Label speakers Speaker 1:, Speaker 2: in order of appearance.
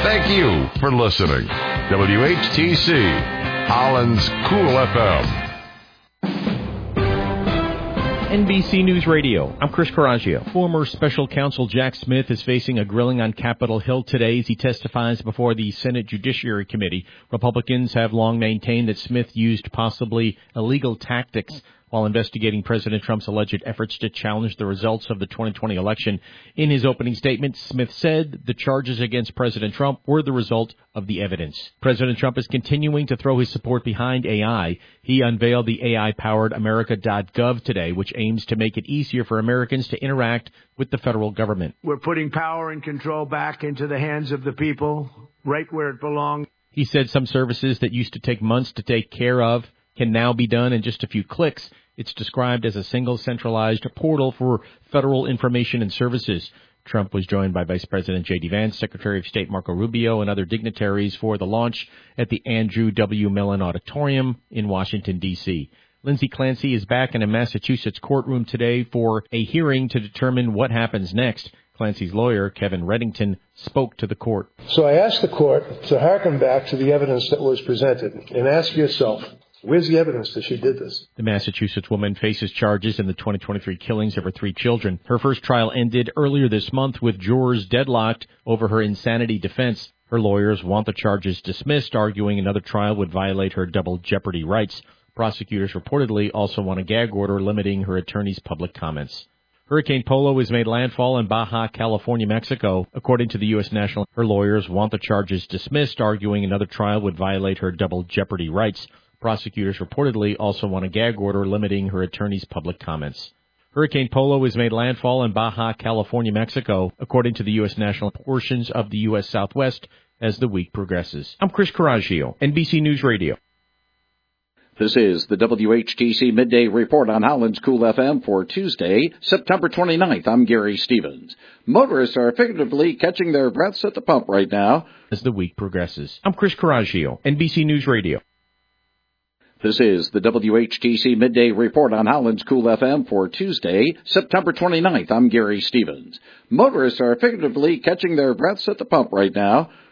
Speaker 1: Thank you for listening. WHTC, Holland's Cool FM.
Speaker 2: NBC News Radio. I'm Chris Coraggio. Former special counsel Jack Smith is facing a grilling on Capitol Hill today as he testifies before the Senate Judiciary Committee. Republicans have long maintained that Smith used possibly illegal tactics while investigating President Trump's alleged efforts to challenge the results of the 2020 election. In his opening statement, Smith said the charges against President Trump were the result of the evidence. President Trump is continuing to throw his support behind AI. He unveiled the AI-powered America.gov today, which aims to make it easier for Americans to interact with the federal government.
Speaker 3: We're putting power and control back into the hands of the people, right where it belongs.
Speaker 2: He said some services that used to take months to take care of can now be done in just a few clicks. It's described as a single centralized portal for federal information and services. Trump was joined by Vice President J.D. Vance, Secretary of State Marco Rubio, and other dignitaries for the launch at the Andrew W. Mellon Auditorium in Washington, D.C. Lindsay Clancy is back in a Massachusetts courtroom today for a hearing to determine what happens next. Clancy's lawyer, Kevin Reddington, spoke to the court.
Speaker 4: So I asked the court to hearken back to the evidence that was presented and ask yourself, where's the evidence that she did this?
Speaker 2: The Massachusetts woman faces charges in the 2023 killings of her 3 children. Her first trial ended earlier this month with jurors deadlocked over her insanity defense. Her lawyers want the charges dismissed, arguing another trial would violate her double jeopardy rights. Prosecutors reportedly also want a gag order limiting her attorney's public comments. Hurricane Polo has made landfall in Baja California, Mexico. According to the U.S. National, her lawyers want the charges dismissed, arguing another trial would violate her double jeopardy rights. Prosecutors reportedly also want a gag order limiting her attorney's public comments. Hurricane Polo has made landfall in Baja California, Mexico, according to the U.S. National, portions of the U.S. Southwest as the week progresses. I'm Chris Coraggio, NBC News Radio.
Speaker 5: This is the WHTC Midday Report on Holland's Cool FM for Tuesday, September 29th. I'm Gary Stevens. Motorists are figuratively catching their breaths at the pump right now
Speaker 2: as the week progresses. I'm Chris Coraggio, NBC News Radio.
Speaker 5: This is the WHTC Midday Report on Holland's Cool FM for Tuesday, September 29th. I'm Gary Stevens. Motorists are figuratively catching their breaths at the pump right now